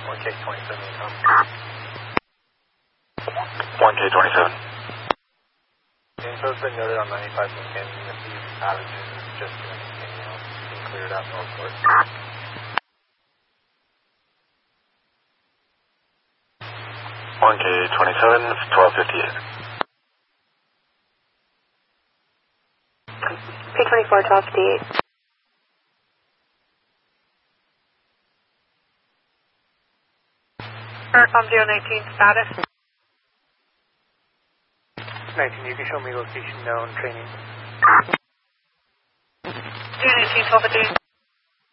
1K27 income. 1K27. Info's been noted on 95 Canyon. If these outages is just going to continue, being cleared out northward. 1K27, 1258. P24, 1258. Aircom 019 status. 19, you can show me location known, training. 019, 1258.